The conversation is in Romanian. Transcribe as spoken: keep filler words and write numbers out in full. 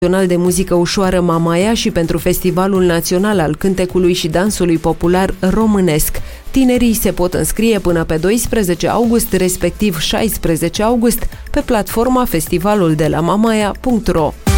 de muzică ușoară Mamaia și pentru Festivalul Național al Cântecului și Dansului Popular Românesc. Tinerii se pot înscrie până pe doisprezece august, respectiv șaisprezece august, pe platforma festivalul de la mamaia punct ro.